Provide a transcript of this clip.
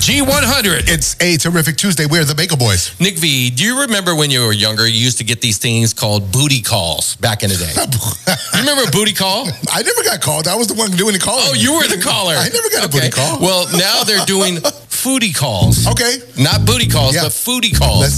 G100. It's a terrific Tuesday. We're the Bagel Boys. Nick V, do you remember when you were younger, you used to get these things called booty calls back in the day? You remember a booty call? I never got called. I was the one doing the calling. Oh, you were the caller. I never got a booty call. Well, now they're doing foodie calls. Okay. Not booty calls, Yeah. but foodie calls.